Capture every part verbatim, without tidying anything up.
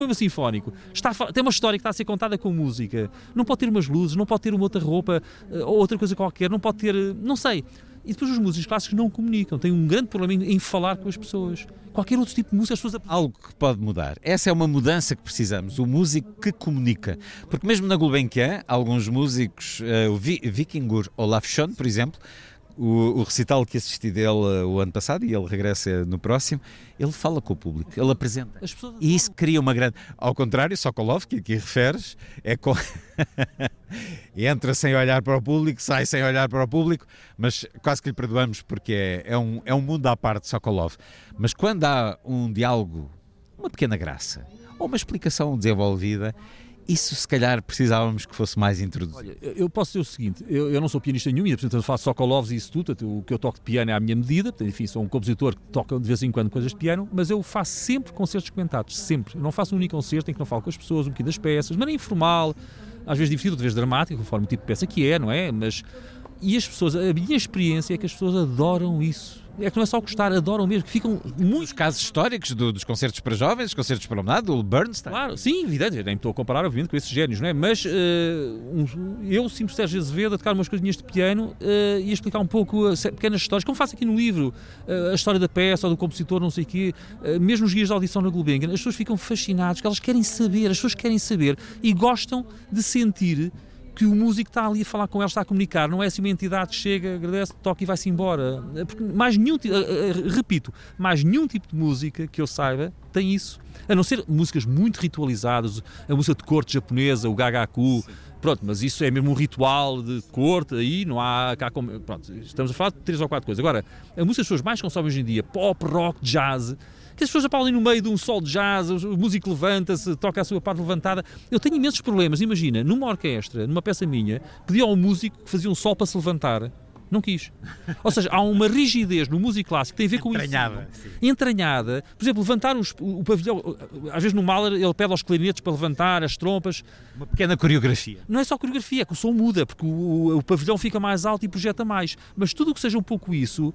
poema sinfónico está, tem uma história que está a ser contada com música. Não pode ter umas luzes, não pode ter uma outra roupa ou outra coisa qualquer, não pode ter, não sei. E depois os músicos clássicos não comunicam, têm um grande problema em, em falar com as pessoas. Qualquer outro tipo de música, as pessoas... Algo que pode mudar. Essa é uma mudança que precisamos, o músico que comunica. Porque mesmo na Gulbenkian, alguns músicos, uh, o Vikingur Olafsson, por exemplo, O, o recital que assisti dele uh, o ano passado, e ele regressa no próximo, ele fala com o público, ele apresenta. As pessoas e isso cria uma grande... Ao contrário, Sokolov, que aqui referes, é com... entra sem olhar para o público, sai sem olhar para o público, mas quase que lhe perdoamos porque é, é, um, é um mundo à parte, Sokolov. Mas quando há um diálogo, uma pequena graça, ou uma explicação desenvolvida, isso se calhar precisávamos que fosse mais introduzido. Olha, eu posso dizer o seguinte, eu, eu não sou pianista nenhum, e portanto eu faço Sokolovs e isso tudo, o que eu toco de piano é à minha medida, enfim, sou um compositor que toca de vez em quando coisas de piano, mas eu faço sempre concertos comentados, sempre. Eu não faço um único concerto em que não falo com as pessoas, um bocadinho das peças, mas nem informal, às vezes divertido, às vezes dramático, conforme o tipo de peça que é, não é? Mas, e as pessoas, a minha experiência é que as pessoas adoram isso. É que não é só gostar, adoram mesmo, que ficam muito... Os casos históricos do, dos concertos para jovens, dos concertos para o menado, do Bernstein. Claro, sim, evidente, nem me estou a comparar, obviamente, com esses génios, não é? Mas uh, um, eu, Simples Sérgio Azevedo, a tocar umas coisinhas de piano uh, e a explicar um pouco uh, pequenas histórias, como faço aqui no livro, uh, a história da peça ou do compositor, não sei o quê, uh, mesmo os guias de audição na Gulbenkian, as pessoas ficam fascinadas, porque elas querem saber, as pessoas querem saber e gostam de sentir que o músico está ali a falar com eles, está a comunicar, não é assim uma entidade que chega, agradece, toca e vai-se embora. Porque mais nenhum, repito, mais nenhum tipo de música que eu saiba tem isso. A não ser músicas muito ritualizadas, a música de corte japonesa, o gagaku, pronto, mas isso é mesmo um ritual de corte, aí não há... Cá, pronto, estamos a falar de três ou quatro coisas. Agora, a música que as pessoas mais consomem hoje em dia, pop, rock, jazz... que as pessoas apalam ali no meio de um sol de jazz, o músico levanta-se, toca a sua parte levantada. Eu tenho imensos problemas, imagina, numa orquestra, numa peça minha, pedi ao músico que fazia um sol para se levantar, não quis. Ou seja, há uma rigidez no músico clássico que tem a ver com entranhada, isso. Sim. Entranhada. Por exemplo, levantar os, o pavilhão, às vezes no Mahler ele pede aos clarinetes para levantar, as trompas. Uma pequena coreografia. Não é só coreografia, é que o som muda, porque o, o, o pavilhão fica mais alto e projeta mais. Mas tudo o que seja um pouco isso,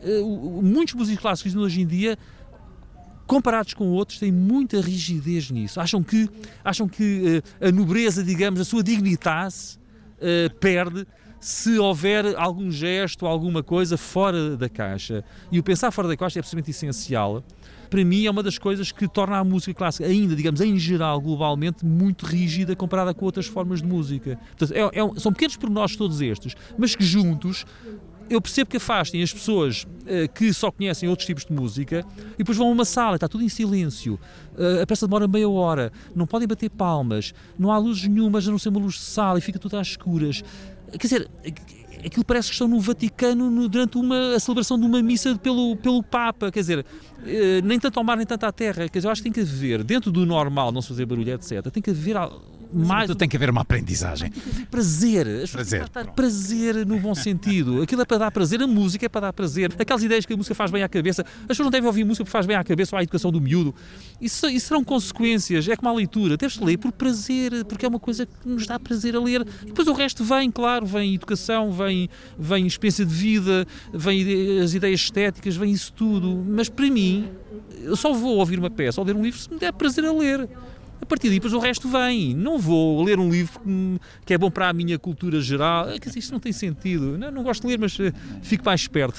uh, muitos músicos clássicos hoje em dia, comparados com outros, têm muita rigidez nisso. Acham que, acham que uh, a nobreza, digamos, a sua dignitas uh, perde se houver algum gesto, alguma coisa fora da caixa. E o pensar fora da caixa é absolutamente essencial. Para mim é uma das coisas que torna a música clássica ainda, digamos, em geral, globalmente, muito rígida comparada com outras formas de música. Portanto, é, é, são pequenos pormenores todos estes, mas que juntos eu percebo que afastem as pessoas uh, que só conhecem outros tipos de música e depois vão a uma sala, está tudo em silêncio, uh, a peça demora meia hora, não podem bater palmas, não há luzes nenhumas a não ser uma luz de sala e fica tudo às escuras. Quer dizer, aquilo parece que estão no Vaticano no, durante uma, a celebração de uma missa pelo, pelo Papa, quer dizer, uh, nem tanto ao mar nem tanto à terra. Quer dizer, eu acho que tem que haver, dentro do normal, não se fazer barulho, etcétera, tem que haver... mais tem que haver uma aprendizagem. Tem que haver prazer. As pessoas têm que dar prazer no bom sentido. Aquilo é para dar prazer, a música é para dar prazer. Aquelas ideias que a música faz bem à cabeça, as pessoas não devem ouvir música porque faz bem à cabeça ou à educação do miúdo. Isso, isso serão consequências, é como a leitura. Deves ler por prazer, porque é uma coisa que nos dá prazer a ler. E depois o resto vem, claro, vem educação, vem, vem experiência de vida, vem as ideias estéticas, vem isso tudo. Mas para mim, eu só vou ouvir uma peça ou ler um livro se me der prazer a ler. A partir daí, depois o resto vem. Não vou ler um livro que é bom para a minha cultura geral. Quer dizer, isto não tem sentido. Não, não gosto de ler, mas fico mais esperto.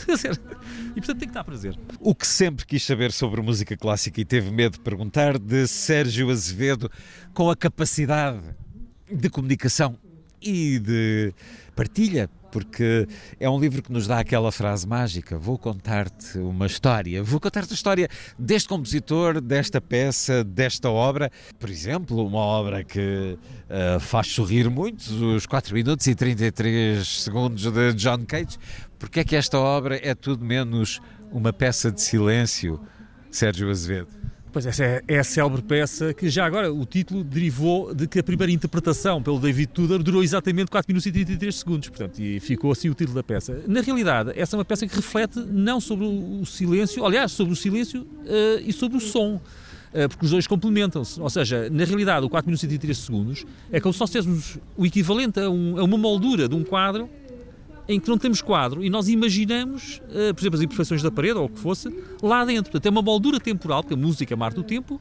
E, portanto, tem que dar prazer. O que sempre quis saber sobre música clássica e teve medo de perguntar, de Sérgio Azevedo, com a capacidade de comunicação e de partilha, porque é um livro que nos dá aquela frase mágica: vou contar-te uma história, vou contar-te a história deste compositor, desta peça, desta obra. Por exemplo, uma obra que uh, faz sorrir muito, os quatro minutos e trinta e três segundos de John Cage. Porque é que esta obra é tudo menos uma peça de silêncio, Sérgio Azevedo? Pois essa é, é a célebre peça que já agora o título derivou de que a primeira interpretação pelo David Tudor durou exatamente quatro minutos e trinta e três segundos, portanto, e ficou assim o título da peça. Na realidade, essa é uma peça que reflete não sobre o silêncio, aliás, sobre o silêncio uh, e sobre o som, uh, porque os dois complementam-se. Ou seja, na realidade, o quatro minutos e trinta e três segundos é como se nós tivéssemos o equivalente a, um, a uma moldura de um quadro em que não temos quadro e nós imaginamos, uh, por exemplo, as imperfeições da parede ou o que fosse, lá dentro. Portanto, é uma moldura temporal, porque a música é a arte do tempo,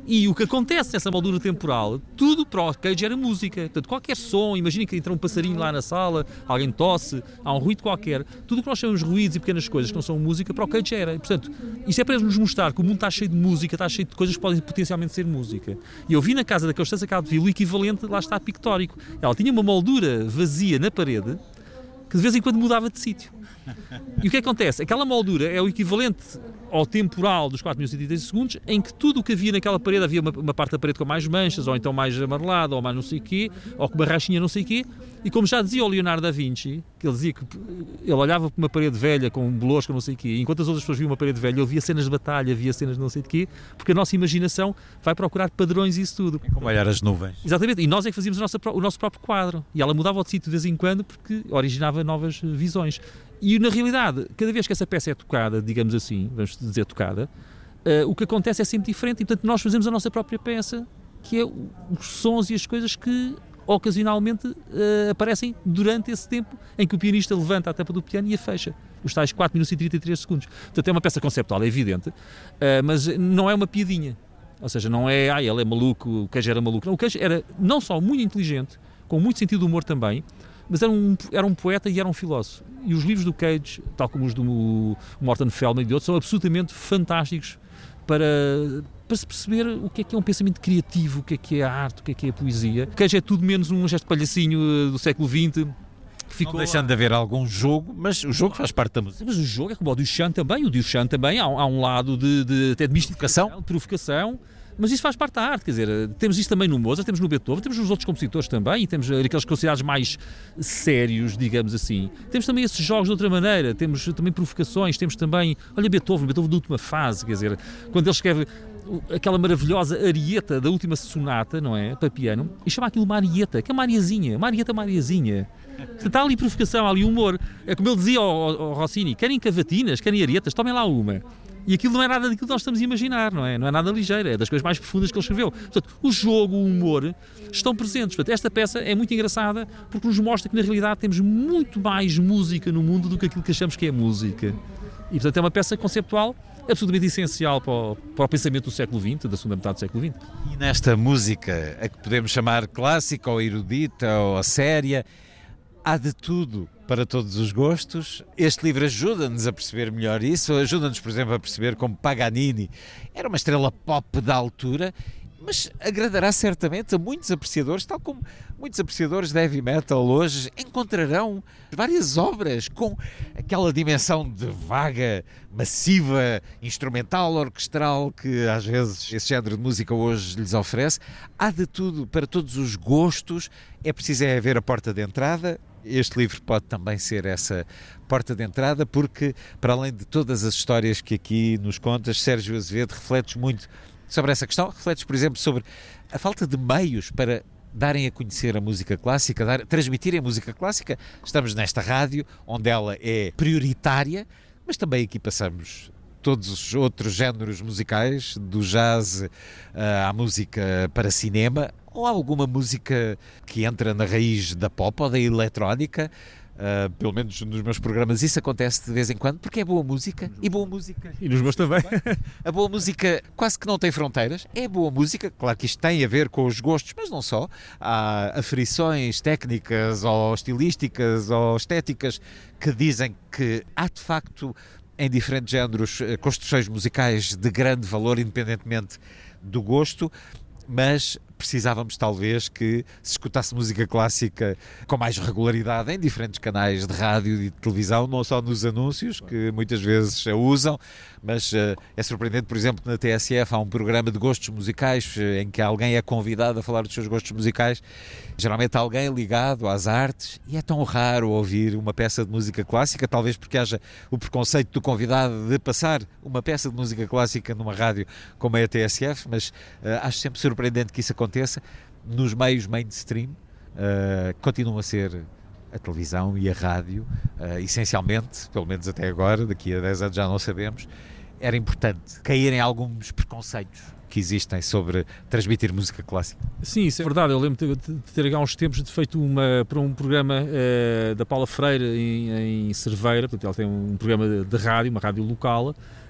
E o que acontece nessa moldura temporal, tudo para o Cage era música. Portanto, qualquer som, imagina que entra um passarinho lá na sala, alguém tosse, há um ruído qualquer. Tudo o que nós chamamos de ruídos e pequenas coisas que não são música, para o Cage era. E, portanto, isto é para nos mostrar que o mundo está cheio de música, está cheio de coisas que podem potencialmente ser música. E eu vi na casa da Constança Cabo de Vila o equivalente, lá está, pictórico. Ela tinha uma moldura vazia na parede que de vez em quando mudava de sítio. E o que acontece? Aquela moldura é o equivalente ao temporal dos quatro mil cento e trinta segundos, em que tudo o que havia naquela parede, havia uma, uma parte da parede com mais manchas, ou então mais amarelada, ou mais não sei o quê, ou com uma rachinha não sei o quê, e como já dizia o Leonardo da Vinci, que ele dizia que ele olhava para uma parede velha com um bolosco não sei o quê, e enquanto as outras pessoas viam uma parede velha, ele via cenas de batalha, via cenas de não sei de quê, porque a nossa imaginação vai procurar padrões e isso tudo. É como olhar as nuvens. Exatamente, e nós é que fazíamos a nossa, o nosso próprio quadro, e ela mudava de sítio de vez em quando, porque originava novas visões. E na realidade, cada vez que essa peça é tocada, digamos assim, vamos dizer tocada, uh, o que acontece é sempre diferente, e portanto nós fazemos a nossa própria peça, que é os sons e as coisas que ocasionalmente uh, aparecem durante esse tempo em que o pianista levanta a tampa do piano e a fecha, os tais quatro minutos e trinta e três segundos. Portanto é uma peça conceptual, é evidente, uh, mas não é uma piadinha, ou seja, não é, ah, ele é maluco, o Cage era maluco, não, o Cage era não só muito inteligente, com muito sentido de humor também, mas era um, era um poeta e era um filósofo. E os livros do Cage, tal como os do Morton Feldman e de outros, são absolutamente fantásticos para, para se perceber o que é que é um pensamento criativo, o que é que é a arte, o que é que é a poesia. O Cage é tudo menos um gesto palhacinho do século vinte. Ficou não deixando de haver algum jogo, mas o jogo faz parte da música. Mas o jogo é como o Duchamp também, o Duchamp também há, há um lado de, de, até de mistificação, de provocação. Mas isso faz parte da arte, quer dizer, temos isso também no Mozart, temos no Beethoven, temos nos outros compositores também, e temos aqueles considerados mais sérios, digamos assim. Temos também esses jogos de outra maneira, temos também provocações, temos também, olha Beethoven, Beethoven da última fase, quer dizer, quando ele escreve aquela maravilhosa arieta da última sonata, não é, para piano, e chama aquilo uma arieta, que é uma ariazinha, uma arieta, uma ariazinha. Está ali provocação, há ali humor. É como ele dizia ao, ao Rossini, querem cavatinas, querem arietas, tomem lá uma. E aquilo não é nada daquilo que nós estamos a imaginar, não é? Não é nada ligeiro, é das coisas mais profundas que ele escreveu. Portanto, o jogo, o humor, estão presentes. Portanto, esta peça é muito engraçada porque nos mostra que, na realidade, temos muito mais música no mundo do que aquilo que achamos que é música. E, portanto, é uma peça conceptual absolutamente essencial para o, para o pensamento do século vinte, da segunda metade do século vinte. E nesta música, a que podemos chamar clássica ou erudita ou séria, há de tudo para todos os gostos. Este livro ajuda-nos a perceber melhor isso, ajuda-nos, por exemplo, a perceber como Paganini era uma estrela pop da altura, mas agradará certamente a muitos apreciadores, tal como muitos apreciadores de heavy metal hoje encontrarão várias obras com aquela dimensão de vaga, massiva, instrumental, orquestral que às vezes esse género de música hoje lhes oferece. Há de tudo para todos os gostos, é preciso é haver a porta de entrada. Este livro pode também ser essa porta de entrada, porque, para além de todas as histórias que aqui nos contas, Sérgio Azevedo, refletes muito sobre essa questão. Refletes, por exemplo, sobre a falta de meios para darem a conhecer a música clássica, dar, transmitirem a música clássica. Estamos nesta rádio, onde ela é prioritária, mas também aqui passamos todos os outros géneros musicais, do jazz uh, à música para cinema, ou alguma música que entra na raiz da pop ou da eletrónica. Uh, pelo menos nos meus programas isso acontece de vez em quando, porque é boa música, e boa música e nos meus também. A boa música quase que não tem fronteiras, é boa música. Claro que isto tem a ver com os gostos, mas não só. Há aferições técnicas ou estilísticas ou estéticas que dizem que há de facto em diferentes géneros construções musicais de grande valor, independentemente do gosto, mas precisávamos talvez que se escutasse música clássica com mais regularidade em diferentes canais de rádio e de televisão, não só nos anúncios, que muitas vezes a usam, mas uh, é surpreendente, por exemplo, que na T S F há um programa de gostos musicais uh, em que alguém é convidado a falar dos seus gostos musicais, geralmente alguém ligado às artes, e é tão raro ouvir uma peça de música clássica, talvez porque haja o preconceito do convidado de passar uma peça de música clássica numa rádio como é a T S F, mas uh, acho sempre surpreendente que isso aconteça. Nos meios mainstream, uh, continuam a ser a televisão e a rádio, uh, essencialmente, pelo menos até agora, daqui a dez anos já não sabemos. Era importante caírem alguns preconceitos que existem sobre transmitir música clássica. Sim, isso é verdade. Eu lembro de ter há uns tempos de feito uma, para um programa uh, da Paula Freire em, em Cerveira, portanto ela tem um programa de rádio, uma rádio local,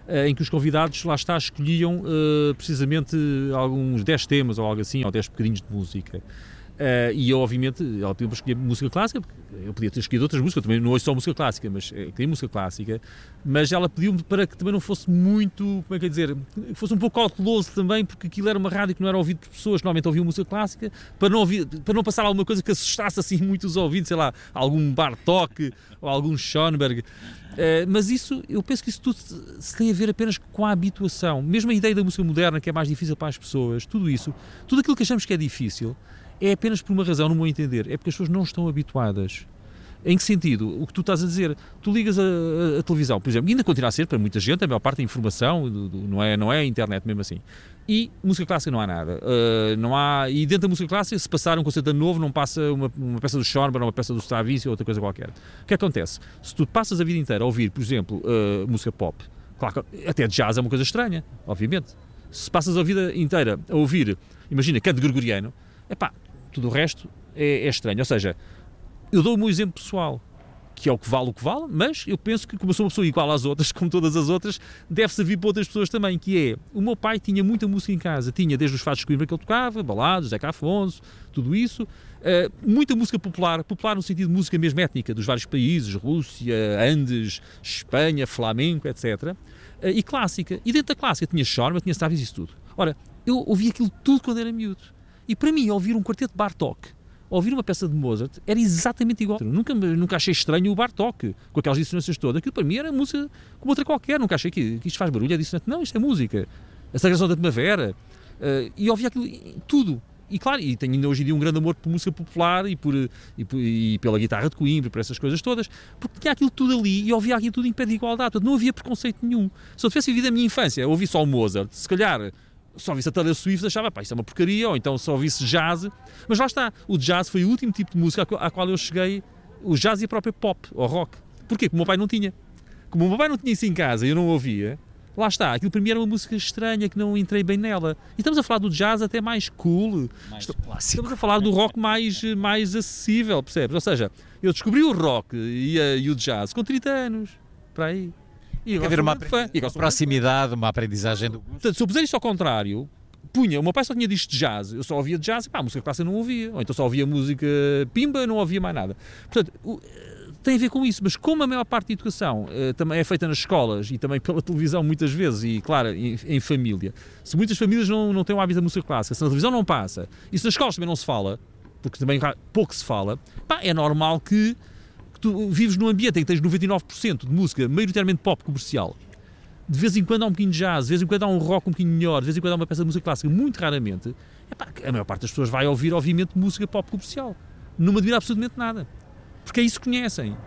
em que os convidados, lá está, escolhiam uh, precisamente alguns dez temas ou algo assim, ou dez bocadinhos de música. Uh, e eu, obviamente, ela pediu para escolher música clássica, porque eu podia ter escolhido outras músicas, eu também não ouço só música clássica, mas é, queria música clássica, mas ela pediu-me para que também não fosse muito, como é que é dizer, que fosse um pouco cauteloso também, porque aquilo era uma rádio que não era ouvido por pessoas que normalmente ouviam música clássica, para não, ouvir, para não passar alguma coisa que assustasse assim muito os ouvidos, sei lá, algum Bartók ou algum Schoenberg. Uh, mas isso, eu penso que isso tudo se tem a ver apenas com a habituação, mesmo a ideia da música moderna, que é mais difícil para as pessoas, tudo isso, tudo aquilo que achamos que é difícil, é apenas por uma razão, no meu entender, é porque as pessoas não estão habituadas. Em que sentido? O que tu estás a dizer, tu ligas a, a, a televisão, por exemplo, e ainda continua a ser para muita gente, a maior parte da informação, do, do, não, é, não é a internet mesmo assim, e música clássica não há nada, uh, não há, e dentro da música clássica, se passar um concerto novo, não passa uma, uma peça do Schoenberg, uma peça do Stravinsky ou outra coisa qualquer. O que acontece? Se tu passas a vida inteira a ouvir, por exemplo, uh, música pop, claro que até jazz é uma coisa estranha, obviamente. Se passas a vida inteira a ouvir, imagina, canto gregoriano, epá, tudo o resto é, é estranho. Ou seja, eu dou o meu exemplo pessoal, que é o que vale o que vale, mas eu penso que, como eu sou uma pessoa igual às outras, como todas as outras, deve servir para outras pessoas também, que é, o meu pai tinha muita música em casa, tinha desde os fados de Coimbra que ele tocava, baladas, Zeca Afonso, tudo isso, uh, muita música popular, popular no sentido de música mesmo étnica, dos vários países, Rússia, Andes, Espanha, flamenco, etcétera, uh, e clássica. E dentro da clássica tinha Schoenberg, tinha Stravinsky, isso tudo. Ora, eu ouvi aquilo tudo quando era miúdo. E para mim, ouvir um quarteto de Bartók, ouvir uma peça de Mozart, era exatamente igual. Nunca, nunca achei estranho o Bartók, com aquelas dissonâncias todas. Aquilo para mim era música como outra qualquer. Nunca achei que, que isto faz barulho, é dissonante. Não, isto é música. A Sagração da Primavera. Uh, e ouvia aquilo, tudo. E claro, e tenho ainda hoje em dia um grande amor por música popular e, por, e, por, e pela guitarra de Coimbra, por essas coisas todas, porque tinha aquilo tudo ali e ouvia aquilo tudo em pé de igualdade. Portanto, não havia preconceito nenhum. Se eu tivesse vivido a minha infância, ouvi só o Mozart, se calhar só ouvisse a Taylor Swift, achava, pá, isto é uma porcaria, ou então só ouvisse jazz. Mas lá está, o jazz foi o último tipo de música à qual eu cheguei, o jazz e a própria pop, ou rock. Porquê? Porque o meu pai não tinha. Como o meu pai não tinha isso em casa e eu não ouvia, lá está, aquilo para mim era uma música estranha, que não entrei bem nela. E estamos a falar do jazz até mais cool, mais clássico. Estamos a falar do rock mais, mais acessível, percebes? Ou seja, eu descobri o rock e, a, e o jazz com trinta anos, para aí. E haver uma, uma proximidade, uma aprendizagem do gosto. Portanto, se eu puser isto ao contrário, punha, o meu pai só tinha discos de jazz, eu só ouvia jazz, pá, a música clássica não ouvia, ou então só ouvia música pimba, não ouvia mais nada. Portanto, o, tem a ver com isso, mas como a maior parte da educação uh, também é feita nas escolas e também pela televisão muitas vezes, e claro, em, em família, se muitas famílias não, não têm o hábito da música clássica, se na televisão não passa, e se nas escolas também não se fala, porque também pouco se fala, pá, é normal que que tu vives num ambiente em que tens noventa e nove por cento de música maioritariamente pop comercial, de vez em quando há um bocadinho de jazz, de vez em quando há um rock um bocadinho melhor, de vez em quando há uma peça de música clássica, muito raramente, epá, a maior parte das pessoas vai ouvir, obviamente, música pop comercial. Não me admira absolutamente nada. Porque é isso que conhecem.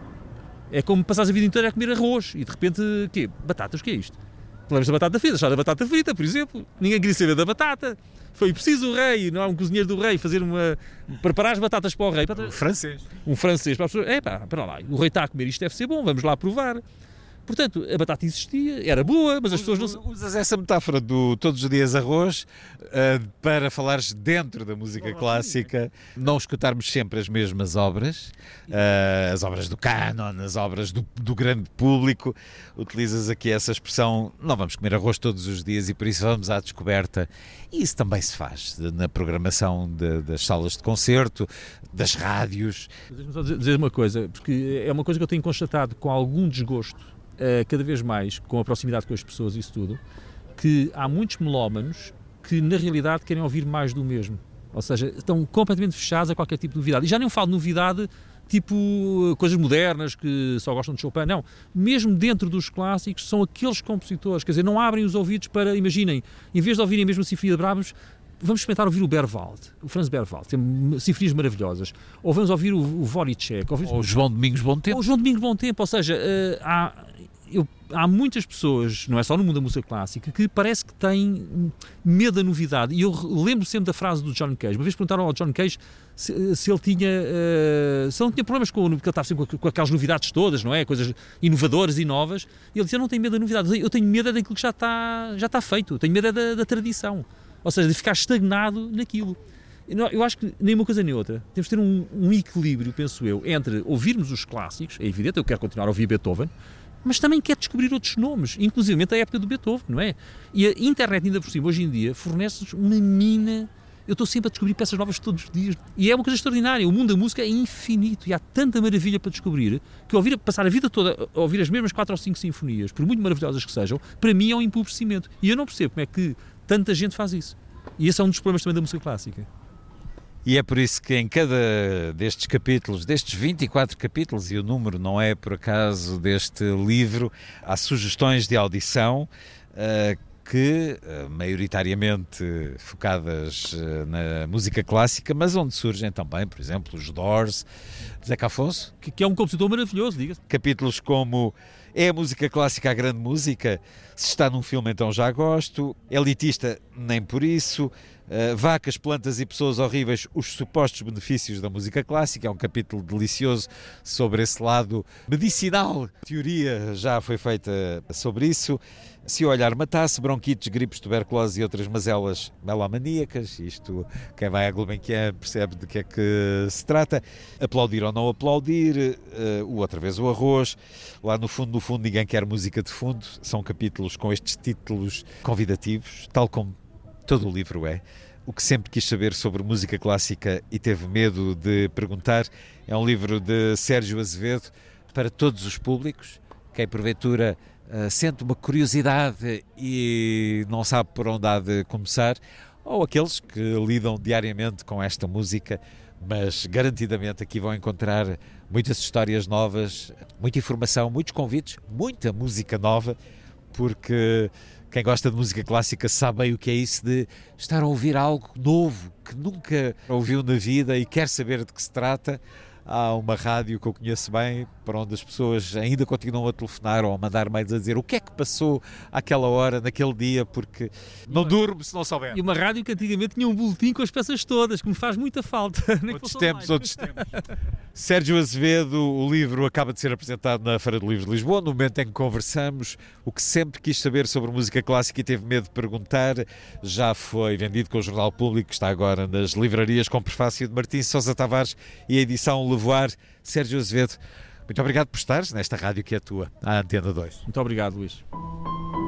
É como passares a vida inteira a comer arroz e de repente, quê? Batatas, o que é isto? Lembras da batata frita, já da batata frita, por exemplo. Ninguém queria saber da batata. Foi preciso o rei, não há um cozinheiro do rei, fazer uma... preparar as batatas para o rei. Um francês. Um francês para as pessoas. É pá, para lá, o rei está a comer, isto deve ser bom, vamos lá provar. Portanto, a batata existia, era boa, mas as pessoas não... Usas essa metáfora do todos os dias arroz uh, para falares dentro da música clássica, não escutarmos sempre as mesmas obras, uh, as obras do cânon, as obras do, do grande público. Utilizas aqui essa expressão, não vamos comer arroz todos os dias e por isso vamos à descoberta. E isso também se faz na programação de, das salas de concerto, das rádios. Deixa-me só dizer uma coisa, porque é uma coisa que eu tenho constatado com algum desgosto, Uh, cada vez mais, com a proximidade com as pessoas e isso tudo, que há muitos melómanos que na realidade querem ouvir mais do mesmo. Ou seja, estão completamente fechados a qualquer tipo de novidade. E já nem falo de novidade tipo coisas modernas que só gostam de Chopin, não. Mesmo dentro dos clássicos são aqueles compositores, quer dizer, não abrem os ouvidos para, imaginem, em vez de ouvirem mesmo a Sinfonia de Brahms, vamos experimentar ouvir o Berwald, o Franz Berwald, tem sinfonias maravilhosas. Ou vamos ouvir o, o Dvořák. Ou, ou o João Domingos Bom Tempo. Ou o João Domingos Bom Tempo, ou seja, uh, há... Eu, há muitas pessoas, não é só no mundo da música clássica, que parece que têm medo da novidade. E eu lembro sempre da frase do John Cage. Uma vez perguntaram ao John Cage se, se ele tinha uh, se ele não tinha problemas com, porque ele estava sempre com, com aquelas novidades todas, não é? Coisas inovadoras e novas. E ele disse, eu não tenho medo da novidade, eu tenho medo daquilo que já está, já está feito, eu tenho medo da, da tradição. Ou seja, de ficar estagnado naquilo. Eu acho que nem uma coisa nem outra. Temos de ter um, um equilíbrio, penso eu, entre ouvirmos os clássicos, é evidente, eu quero continuar a ouvir Beethoven, mas também quer descobrir outros nomes, inclusive a época do Beethoven, não é? E a internet, ainda por cima, hoje em dia, fornece-nos uma mina. Eu estou sempre a descobrir peças novas todos os dias. E é uma coisa extraordinária. O mundo da música é infinito e há tanta maravilha para descobrir que ouvir, passar a vida toda a ouvir as mesmas quatro ou cinco sinfonias, por muito maravilhosas que sejam, para mim é um empobrecimento. E eu não percebo como é que tanta gente faz isso. E esse é um dos problemas também da música clássica. E é por isso que em cada destes capítulos, destes vinte e quatro capítulos, e o número não é por acaso deste livro, há sugestões de audição uh, que, uh, maioritariamente focadas uh, na música clássica, mas onde surgem também, por exemplo, os Doors, Zeca Afonso. Que, que é um compositor maravilhoso, diga-se. Capítulos como é a música clássica a grande música? Se está num filme então já gosto. Elitista, nem por isso. Uh, vacas, plantas e pessoas horríveis, os supostos benefícios da música clássica, é um capítulo delicioso sobre esse lado medicinal. A teoria já foi feita sobre isso. Se o olhar matasse, bronquites, gripes, tuberculose e outras mazelas melomaníacas, isto quem vai à Gulbenkian percebe de que é que se trata. Aplaudir ou não aplaudir, uh, o outra vez o arroz. Lá no fundo, no fundo, ninguém quer música de fundo. São capítulos com estes títulos convidativos, tal como todo o livro é. O que sempre quis saber sobre música clássica e teve medo de perguntar. É um livro de Sérgio Azevedo para todos os públicos. Quem porventura uh, sente uma curiosidade e não sabe por onde há de começar, ou aqueles que lidam diariamente com esta música, mas garantidamente aqui vão encontrar muitas histórias novas, muita informação, muitos convites, muita música nova, porque quem gosta de música clássica sabe bem o que é isso de estar a ouvir algo novo que nunca ouviu na vida e quer saber de que se trata. Há uma rádio que eu conheço bem, para onde as pessoas ainda continuam a telefonar ou a mandar mails a dizer o que é que passou àquela hora, naquele dia, porque não durmo se não souber. E uma rádio que antigamente tinha um boletim com as peças todas, que me faz muita falta. Outros tempos, outros tempos. Sérgio Azevedo, o livro acaba de ser apresentado na Feira do Livro de Lisboa, no momento em que conversamos. O que sempre quis saber sobre música clássica e teve medo de perguntar, já foi vendido com o Jornal Público, que está agora nas livrarias, com prefácio de Martim Sousa Tavares e a edição Levoar. Sérgio Azevedo, muito obrigado por estares nesta rádio que é a tua, a Antena dois. Muito obrigado, Luís.